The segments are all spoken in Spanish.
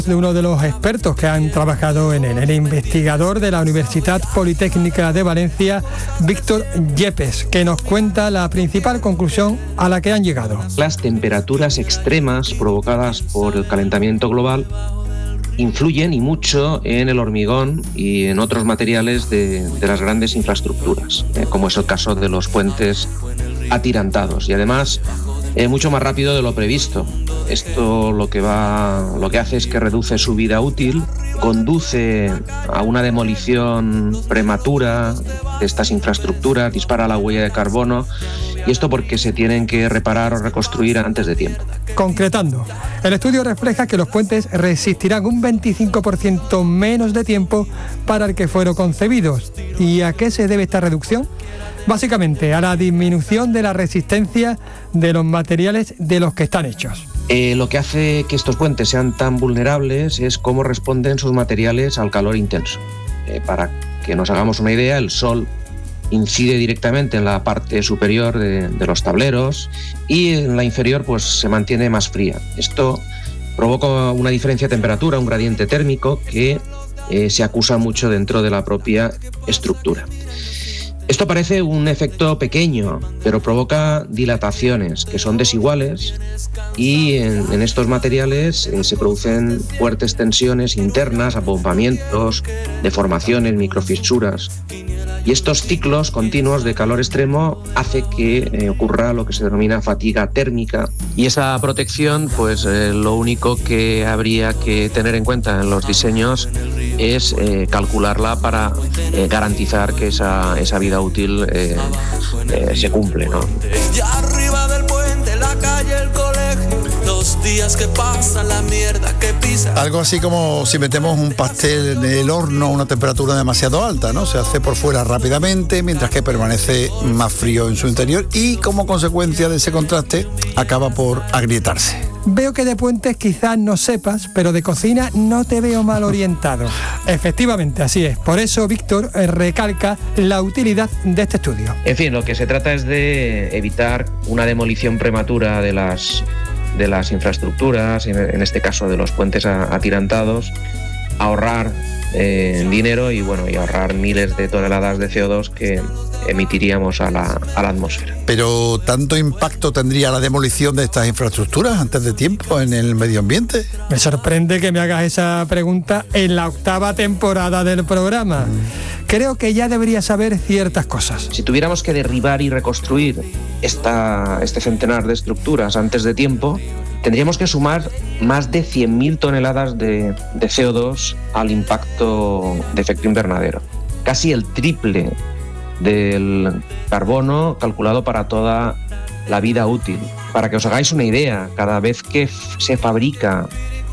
de uno de los expertos que han trabajado en él, el investigador de la Universitat Politécnica de Valencia, Víctor Yepes, que nos cuenta la principal conclusión a la que han llegado. Las temperaturas extremas provocadas por el calentamiento global influyen y mucho en el hormigón y en otros materiales de las grandes infraestructuras, como es el caso de los puentes atirantados, y además mucho más rápido de lo previsto. Esto lo que hace es que reduce su vida útil, conduce a una demolición prematura de estas infraestructuras, dispara la huella de carbono, y esto porque se tienen que reparar o reconstruir antes de tiempo. Concretando, el estudio refleja que los puentes resistirán un 25% menos de tiempo para el que fueron concebidos. ¿Y a qué se debe esta reducción? Básicamente a la disminución de la resistencia de los materiales de los que están hechos. Lo que hace que estos puentes sean tan vulnerables es cómo responden sus materiales al calor intenso. Para que nos hagamos una idea, el sol incide directamente en la parte superior de los tableros y en la inferior pues se mantiene más fría. Esto provoca una diferencia de temperatura, un gradiente térmico que se acusa mucho dentro de la propia estructura. Esto parece un efecto pequeño, pero provoca dilataciones que son desiguales y en estos materiales se producen fuertes tensiones internas, abombamientos, deformaciones, microfisuras. Y estos ciclos continuos de calor extremo hace que ocurra lo que se denomina fatiga térmica. Y esa protección, pues lo único que habría que tener en cuenta en los diseños es calcularla para garantizar que esa vida útil se cumple, ¿no? Y arriba del puente, la calle, el colegio, los días que pasan, la mierda que pisa. Algo así como si metemos un pastel en el horno a una temperatura demasiado alta, ¿no? Se hace por fuera rápidamente, mientras que permanece más frío en su interior y como consecuencia de ese contraste acaba por agrietarse. Veo que de puentes quizás no sepas, pero de cocina no te veo mal orientado. Efectivamente, así es. Por eso Víctor recalca la utilidad de este estudio. En fin, lo que se trata es de evitar una demolición prematura de las infraestructuras, en este caso de los puentes atirantados, ahorrar dinero y ahorrar miles de toneladas de CO2 que emitiríamos a la atmósfera. Pero ¿tanto impacto tendría la demolición de estas infraestructuras antes de tiempo en el medio ambiente? Me sorprende que me hagas esa pregunta en la 8ª temporada del programa. Creo que ya debería saber ciertas cosas. Si tuviéramos que derribar y reconstruir este centenar de estructuras antes de tiempo, tendríamos que sumar más de 100.000 toneladas de CO2 al impacto de efecto invernadero. Casi el triple del carbono calculado para toda la vida útil. Para que os hagáis una idea, cada vez que se fabrica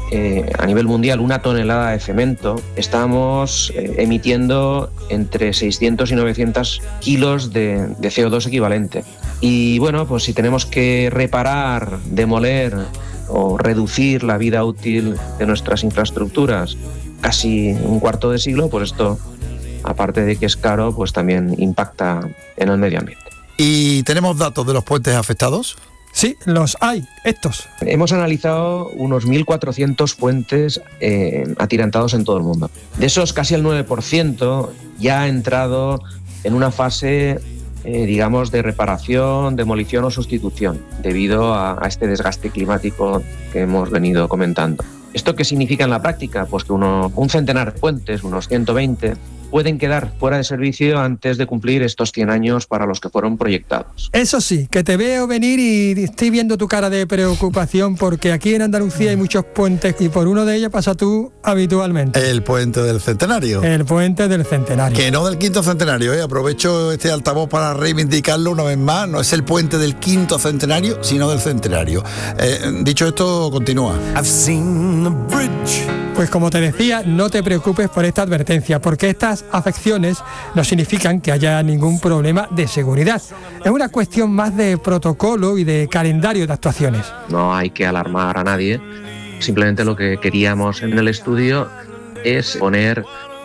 a nivel mundial una tonelada de cemento, estamos emitiendo entre 600 y 900 kilos de CO2 equivalente. Y bueno, pues si tenemos que reparar, demoler o reducir la vida útil de nuestras infraestructuras casi un cuarto de siglo, pues esto, aparte de que es caro, pues también impacta en el medio ambiente. ¿Y tenemos datos de los puentes afectados? Sí, los hay, estos. Hemos analizado unos 1.400 puentes atirantados en todo el mundo. De esos, casi el 9% ya ha entrado en una fase, digamos, de reparación, demolición o sustitución, debido a este desgaste climático que hemos venido comentando. ¿Esto qué significa en la práctica? Pues que un centenar de puentes, unos 120, pueden quedar fuera de servicio antes de cumplir estos 100 años para los que fueron proyectados. Eso sí, que te veo venir y estoy viendo tu cara de preocupación porque aquí en Andalucía hay muchos puentes y por uno de ellos pasa tú habitualmente. El puente del Centenario. El puente del Centenario. Que no del quinto centenario, aprovecho este altavoz para reivindicarlo una vez más. No es el puente del quinto centenario, sino del centenario. Dicho esto, continúa. I've seen the bridge. Pues como te decía, no te preocupes por esta advertencia, porque estas afecciones no significan que haya ningún problema de seguridad. Es una cuestión más de protocolo y de calendario de actuaciones. No hay que alarmar a nadie, simplemente lo que queríamos en el estudio es poner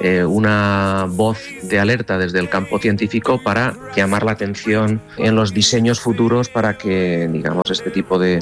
una voz de alerta desde el campo científico para llamar la atención en los diseños futuros para que, digamos, este tipo de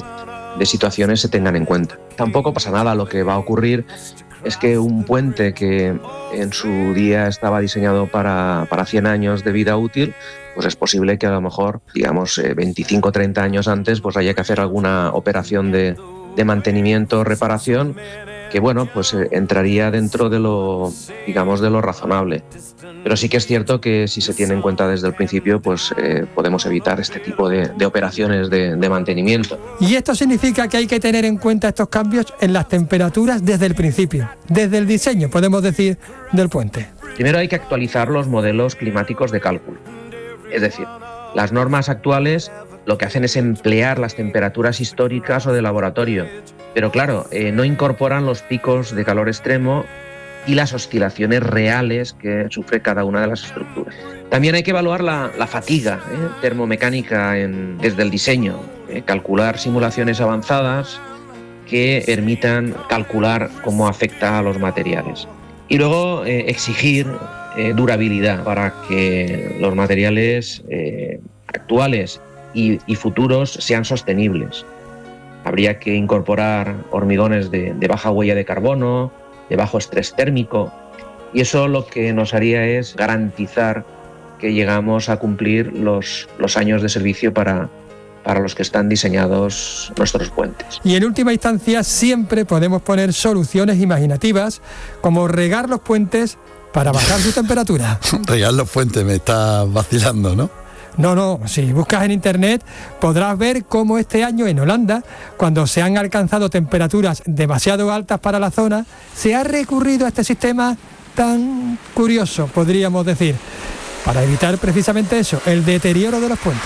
situaciones se tengan en cuenta. Tampoco pasa nada. Lo que va a ocurrir es que un puente que en su día estaba diseñado para 100 años de vida útil, pues es posible que a lo mejor, digamos, 25 o 30 años antes, pues haya que hacer alguna operación de mantenimiento, reparación, que bueno, pues entraría dentro de lo, digamos, de lo razonable. Pero sí que es cierto que si se tiene en cuenta desde el principio, pues podemos evitar este tipo de operaciones de mantenimiento. Y esto significa que hay que tener en cuenta estos cambios en las temperaturas desde el principio, desde el diseño, podemos decir, del puente. Primero hay que actualizar los modelos climáticos de cálculo. Es decir, las normas actuales lo que hacen es emplear las temperaturas históricas o de laboratorio, pero claro, no incorporan los picos de calor extremo y las oscilaciones reales que sufre cada una de las estructuras. También hay que evaluar la fatiga termomecánica desde el diseño, calcular simulaciones avanzadas que permitan calcular cómo afecta a los materiales. Y luego exigir durabilidad para que los materiales actuales y futuros sean sostenibles. Habría que incorporar hormigones de baja huella de carbono, de bajo estrés térmico, y eso lo que nos haría es garantizar que llegamos a cumplir los años de servicio para los que están diseñados nuestros puentes. Y en última instancia siempre podemos poner soluciones imaginativas, como regar los puentes para bajar su temperatura. Regar los puentes, me está vacilando, ¿no? No, si buscas en internet podrás ver cómo este año en Holanda, cuando se han alcanzado temperaturas demasiado altas para la zona, se ha recurrido a este sistema tan curioso, podríamos decir, para evitar precisamente eso, el deterioro de los puentes.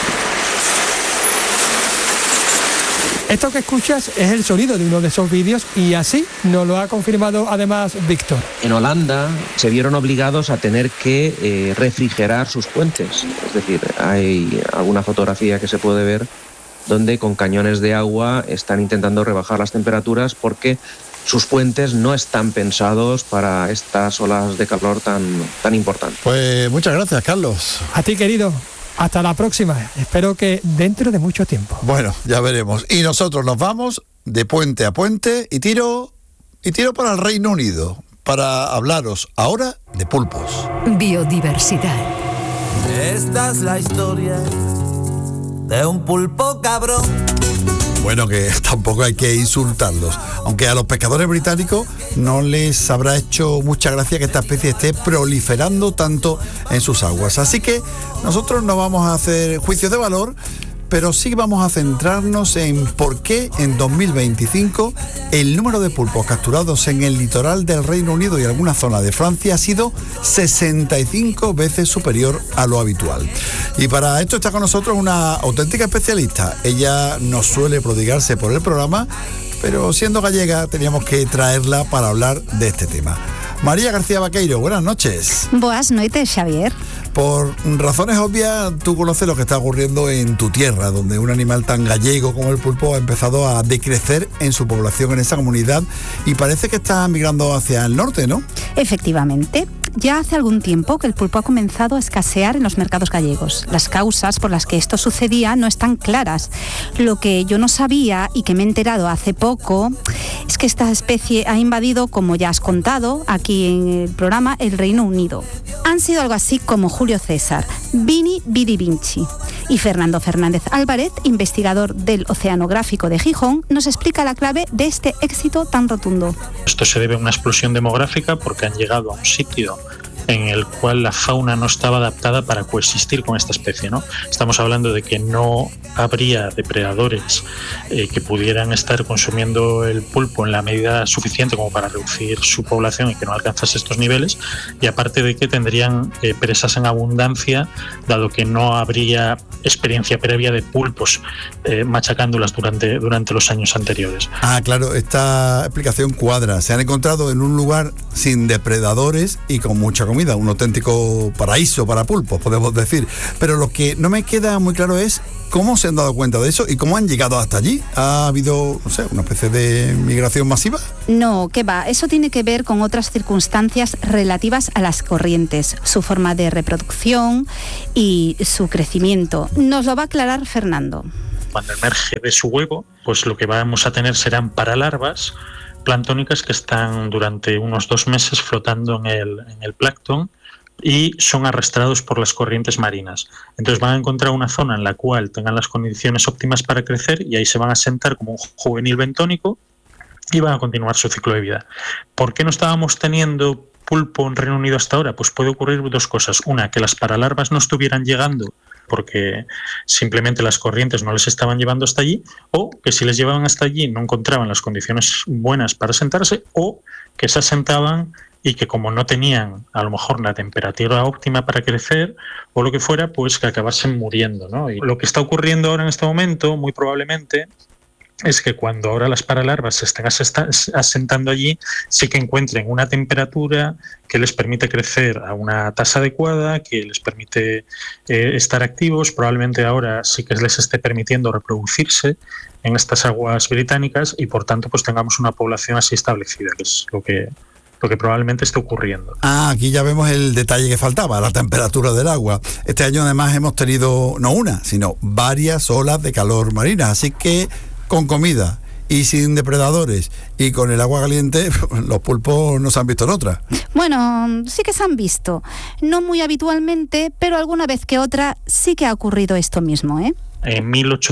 Esto que escuchas es el sonido de uno de esos vídeos y así nos lo ha confirmado además Víctor. En Holanda se vieron obligados a tener que refrigerar sus puentes. Es decir, hay alguna fotografía que se puede ver donde con cañones de agua están intentando rebajar las temperaturas porque sus puentes no están pensados para estas olas de calor tan importantes. Pues muchas gracias, Carlos. A ti, querido. Hasta la próxima. Espero que dentro de mucho tiempo. Bueno, ya veremos. Y nosotros nos vamos de puente a puente y tiro para el Reino Unido para hablaros ahora de pulpos. Biodiversidad. Esta es la historia de un pulpo cabrón. Bueno, que tampoco hay que insultarlos, aunque a los pescadores británicos no les habrá hecho mucha gracia que esta especie esté proliferando tanto en sus aguas. Así que nosotros no vamos a hacer juicios de valor, pero sí vamos a centrarnos en por qué en 2025 el número de pulpos capturados en el litoral del Reino Unido y alguna zona de Francia ha sido 65 veces superior a lo habitual. Y para esto está con nosotros una auténtica especialista. Ella no suele prodigarse por el programa, pero siendo gallega teníamos que traerla para hablar de este tema. María García Vaqueiro, buenas noches. Boas noites, Xavier. Por razones obvias, tú conoces lo que está ocurriendo en tu tierra, donde un animal tan gallego como el pulpo ha empezado a decrecer en su población en esa comunidad y parece que está migrando hacia el norte, ¿no? Efectivamente. Ya hace algún tiempo que el pulpo ha comenzado a escasear en los mercados gallegos. Las causas por las que esto sucedía no están claras. Lo que yo no sabía y que me he enterado hace poco es que esta especie ha invadido, como ya has contado aquí en el programa, el Reino Unido. Han sido algo así como Julio César, Vini Vidi Vinci. Y Fernando Fernández Álvarez, investigador del Oceanográfico de Gijón, nos explica la clave de este éxito tan rotundo. Esto se debe a una explosión demográfica porque han llegado a un sitio en el cual la fauna no estaba adaptada para coexistir con esta especie, ¿no? Estamos hablando de que no habría depredadores que pudieran estar consumiendo el pulpo en la medida suficiente como para reducir su población y que no alcanzase estos niveles, y aparte de que tendrían presas en abundancia, dado que no habría experiencia previa de pulpos machacándolas durante los años anteriores. Ah, claro, esta explicación cuadra. Se han encontrado en un lugar sin depredadores y con mucha comida, un auténtico paraíso para pulpos, podemos decir. Pero lo que no me queda muy claro es cómo se han dado cuenta de eso y cómo han llegado hasta allí. ¿Ha habido, no sé, una especie de migración masiva? No, ¿qué va? Eso tiene que ver con otras circunstancias relativas a las corrientes, su forma de reproducción y su crecimiento. Nos lo va a aclarar Fernando. cuando emerge de su huevo, pues lo que vamos a tener serán paralarvas planctónicas que están durante unos 2 meses flotando en el plancton y son arrastrados por las corrientes marinas. Entonces van a encontrar una zona en la cual tengan las condiciones óptimas para crecer y ahí se van a sentar como un juvenil bentónico y van a continuar su ciclo de vida. ¿Por qué no estábamos teniendo pulpo en Reino Unido hasta ahora? Pues puede ocurrir 2 cosas. Una, que las paralarvas no estuvieran llegando porque simplemente las corrientes no les estaban llevando hasta allí, o que si les llevaban hasta allí no encontraban las condiciones buenas para sentarse, o que se asentaban y que como no tenían a lo mejor la temperatura óptima para crecer o lo que fuera, pues que acabasen muriendo, ¿no? Y lo que está ocurriendo ahora en este momento, muy probablemente, es que cuando ahora las paralarvas se estén asentando allí, sí que encuentren una temperatura que les permite crecer a una tasa adecuada, que les permite estar activos. Probablemente ahora sí que les esté permitiendo reproducirse en estas aguas británicas y por tanto pues tengamos una población así establecida, que es lo que probablemente esté ocurriendo. Aquí ya vemos el detalle que faltaba, la temperatura del agua. Este año además hemos tenido no una, sino varias olas de calor marina, así que con comida y sin depredadores y con el agua caliente, los pulpos no se han visto en otra. Bueno, sí que se han visto, no muy habitualmente, pero alguna vez que otra sí que ha ocurrido esto mismo, ¿eh? En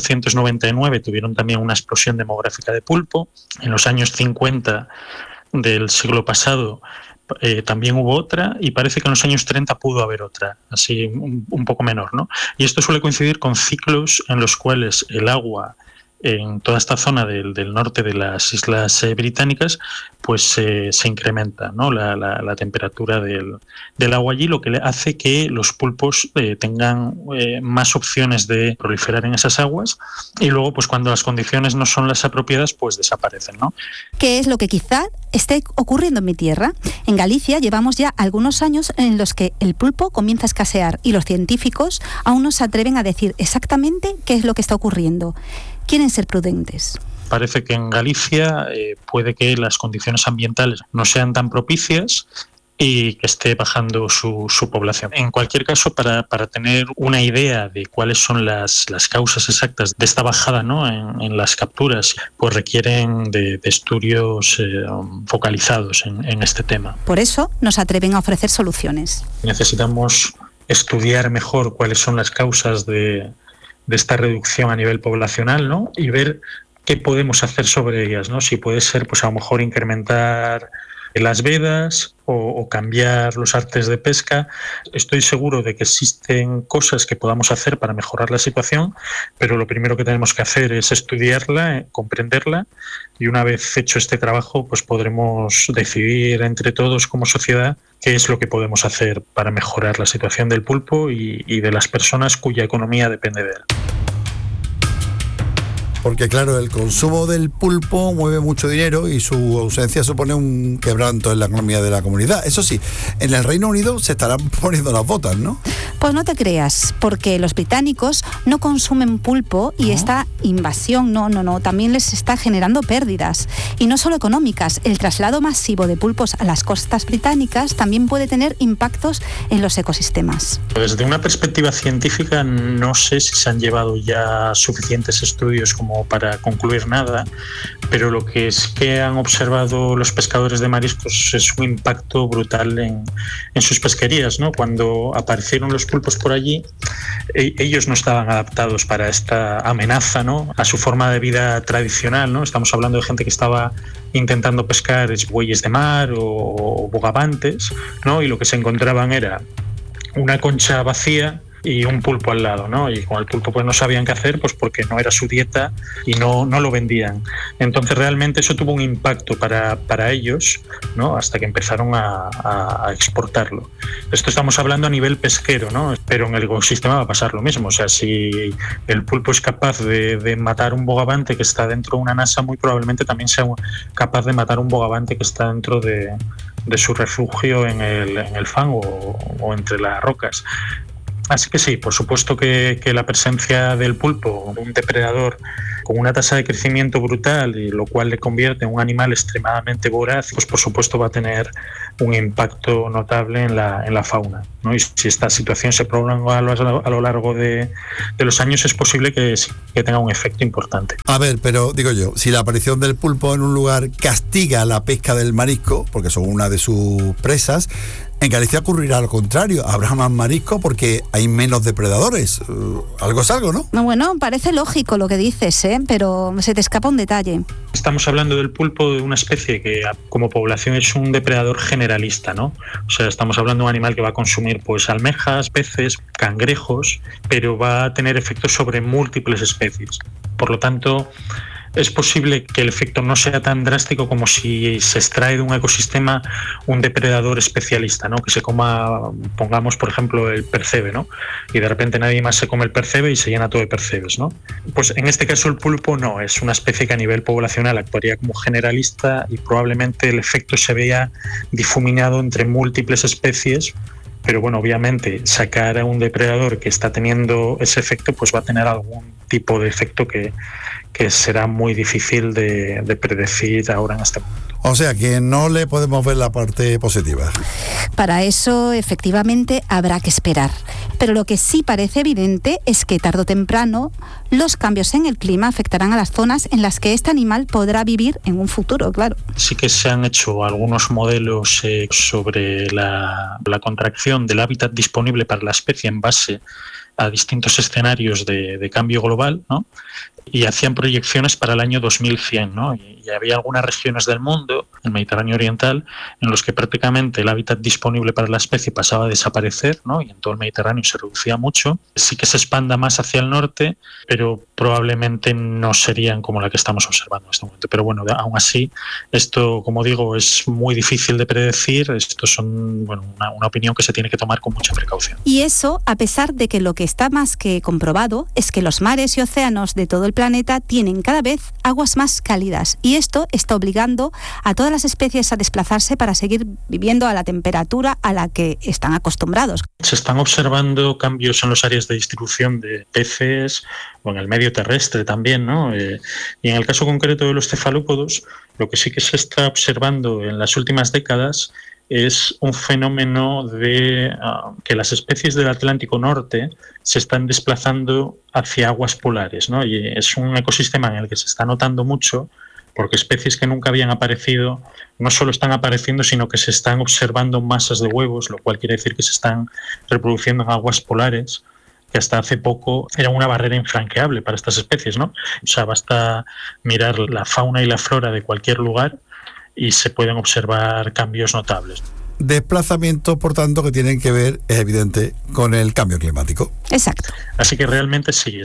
1899 tuvieron también una explosión demográfica de pulpo. En los años 50 del siglo pasado también hubo otra, y parece que en los años 30 pudo haber otra, así un poco menor, ¿no? Y esto suele coincidir con ciclos en los cuales el agua en toda esta zona del norte de las islas británicas pues se incrementa, ¿no? La temperatura del agua allí, lo que hace que los pulpos tengan más opciones de proliferar en esas aguas, y luego pues cuando las condiciones no son las apropiadas pues desaparecen, ¿no? ¿Qué es lo que quizá esté ocurriendo en mi tierra? En Galicia llevamos ya algunos años en los que el pulpo comienza a escasear y los científicos aún no se atreven a decir exactamente qué es lo que está ocurriendo. Quieren ser prudentes. Parece que en Galicia puede que las condiciones ambientales no sean tan propicias y que esté bajando su población. En cualquier caso, para tener una idea de cuáles son las causas exactas de esta bajada, ¿no? en las capturas, pues requieren de estudios focalizados en este tema. Por eso nos atreven a ofrecer soluciones. Necesitamos estudiar mejor cuáles son las causas de esta reducción a nivel poblacional, ¿no? Y ver qué podemos hacer sobre ellas, ¿no? Si puede ser, pues a lo mejor incrementar las vedas o cambiar los artes de pesca. Estoy seguro de que existen cosas que podamos hacer para mejorar la situación, pero lo primero que tenemos que hacer es estudiarla, comprenderla, y una vez hecho este trabajo, pues podremos decidir entre todos como sociedad qué es lo que podemos hacer para mejorar la situación del pulpo y de las personas cuya economía depende de él. Porque claro, el consumo del pulpo mueve mucho dinero y su ausencia supone un quebranto en la economía de la comunidad. Eso sí, en el Reino Unido se estarán poniendo las botas, ¿no? Pues no te creas, porque los británicos no consumen pulpo y esta invasión también les está generando pérdidas. Y no solo económicas, el traslado masivo de pulpos a las costas británicas también puede tener impactos en los ecosistemas. Desde una perspectiva científica no sé si se han llevado ya suficientes estudios como para concluir nada, pero lo que es que han observado los pescadores de mariscos es un impacto brutal en sus pesquerías, ¿no? Cuando aparecieron los pulpos por allí, ellos no estaban adaptados para esta amenaza, ¿no? A su forma de vida tradicional, ¿no? Estamos hablando de gente que estaba intentando pescar bueyes de mar o bogavantes, ¿no? Y lo que se encontraban era una concha vacía y un pulpo al lado, ¿no? Y con el pulpo pues no sabían qué hacer, pues porque no era su dieta y no lo vendían. Entonces realmente eso tuvo un impacto para ellos, ¿no? Hasta que empezaron a exportarlo. Esto estamos hablando a nivel pesquero, ¿no? Pero en el ecosistema va a pasar lo mismo. O sea, si el pulpo es capaz de matar un bogavante que está dentro de una nasa, muy probablemente también sea capaz de matar un bogavante que está dentro de su refugio en el fango o entre las rocas. Así que sí, por supuesto que la presencia del pulpo, un depredador con una tasa de crecimiento brutal, y lo cual le convierte en un animal extremadamente voraz, pues por supuesto va a tener un impacto notable en la fauna, ¿no? Y si esta situación se prolonga a lo largo de los años, es posible que tenga un efecto importante. A ver, pero digo yo, si la aparición del pulpo en un lugar castiga la pesca del marisco, porque son una de sus presas, en Galicia ocurrirá lo contrario, habrá más marisco porque hay menos depredadores. Algo es algo, ¿no? Bueno, parece lógico lo que dices, pero se te escapa un detalle. Estamos hablando del pulpo, de una especie que como población es un depredador generalista, ¿no? O sea, estamos hablando de un animal que va a consumir pues almejas, peces, cangrejos, pero va a tener efectos sobre múltiples especies. Por lo tanto, es posible que el efecto no sea tan drástico como si se extrae de un ecosistema un depredador especialista, ¿no? Que se coma, pongamos por ejemplo el percebe, ¿no? Y de repente nadie más se come el percebe y se llena todo de percebes, ¿no? Pues en este caso el pulpo no, es una especie que a nivel poblacional actuaría como generalista y probablemente el efecto se vea difuminado entre múltiples especies. Pero bueno, obviamente sacar a un depredador que está teniendo ese efecto, pues va a tener algún tipo de efecto que será muy difícil de predecir ahora en este momento. O sea que no le podemos ver la parte positiva. Para eso, efectivamente, habrá que esperar. Pero lo que sí parece evidente es que tarde o temprano los cambios en el clima afectarán a las zonas en las que este animal podrá vivir en un futuro, claro. Sí que se han hecho algunos modelos sobre la contracción del hábitat disponible para la especie en base a distintos escenarios de cambio global, ¿no? Y hacían proyecciones para el año 2100, ¿no? Y había algunas regiones del mundo, el Mediterráneo Oriental, en los que prácticamente el hábitat disponible para la especie pasaba a desaparecer, ¿no? Y en todo el Mediterráneo se reducía mucho. Sí que se expanda más hacia el norte, pero probablemente no serían como la que estamos observando en este momento. Pero bueno, aún así, esto, como digo, es muy difícil de predecir. Esto son, bueno, una opinión que se tiene que tomar con mucha precaución. Y eso, a pesar de que lo que está más que comprobado es que los mares y océanos de todo el planeta tienen cada vez aguas más cálidas, y esto está obligando a todas las especies a desplazarse para seguir viviendo a la temperatura a la que están acostumbrados. Se están observando cambios en las áreas de distribución de peces o en el medio terrestre también, ¿no? Y en el caso concreto de los cefalópodos, lo que sí que se está observando en las últimas décadas es un fenómeno de que las especies del Atlántico Norte se están desplazando hacia aguas polares, ¿no? Y es un ecosistema en el que se está notando mucho, porque especies que nunca habían aparecido no solo están apareciendo, sino que se están observando masas de huevos, lo cual quiere decir que se están reproduciendo en aguas polares, que hasta hace poco era una barrera infranqueable para estas especies, ¿no? O sea, basta mirar la fauna y la flora de cualquier lugar y se pueden observar cambios notables. Desplazamientos, por tanto, que tienen que ver, es evidente, con el cambio climático. Exacto. Así que realmente sí,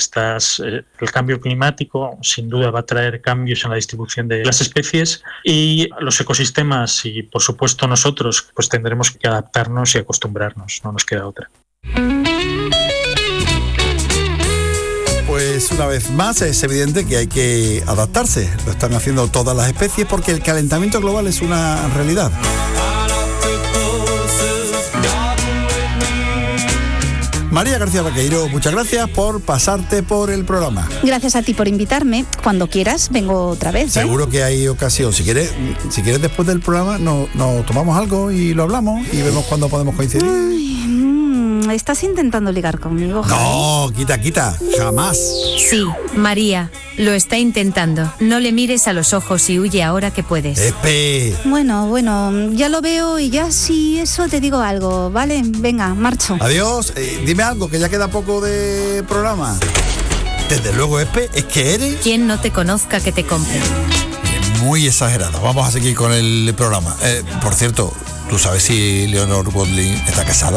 el cambio climático sin duda va a traer cambios en la distribución de las especies, y los ecosistemas y, por supuesto, nosotros pues tendremos que adaptarnos y acostumbrarnos, no nos queda otra. Pues una vez más es evidente que hay que adaptarse. Lo están haciendo todas las especies porque el calentamiento global es una realidad. María García Vaqueiro, muchas gracias por pasarte por el programa. Gracias a ti por invitarme. Cuando quieras, vengo otra vez. Seguro que hay ocasión. Si quieres después del programa nos tomamos algo y lo hablamos y vemos cuándo podemos coincidir. ¿Estás intentando ligar conmigo, Javi? No, quita, jamás. Sí, María, lo está intentando. No le mires a los ojos y huye ahora que puedes. Bueno, ya lo veo, y ya si eso te digo algo, ¿vale? Venga, marcho. Adiós, dime algo, que ya queda poco de programa. Desde luego, Espe, es que eres... Quien no te conozca que te compre. Muy exagerado. Vamos a seguir con el programa. Por cierto, ¿tú sabes si Leonor Watling está casada?